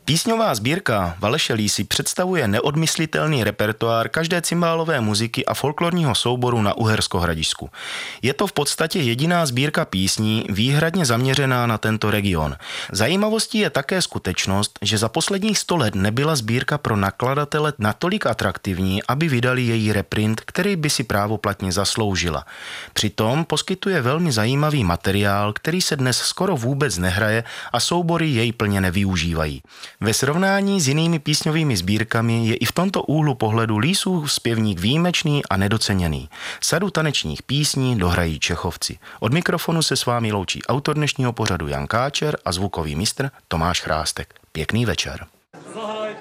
Písňová sbírka Valeše Lísy představuje neodmyslitelný repertoár každé cymbálové muziky a folklorního souboru na Uhersko-Hradišťsku. Je to v podstatě jediná sbírka písní výhradně zaměřená na tento region. Zajímavostí je také skutečnost, že za posledních 100 let nebyla sbírka pro nakladatele natolik atraktivní, aby vydali její reprint, který by si právoplatně zasloužila. Přitom poskytuje velmi zajímavý materiál, který se dnes skoro vůbec nehraje a soubory jej plně nevyužívají. Ve srovnání s jinými písňovými sbírkami je i v tomto úhlu pohledu Lísův zpěvník výjimečný a nedoceněný. Sadu tanečních písní dohrají Čechovci. Od mikrofonu se s vámi loučí autor dnešního pořadu Jan Káčer a zvukový mistr Tomáš Chrástek. Pěkný večer.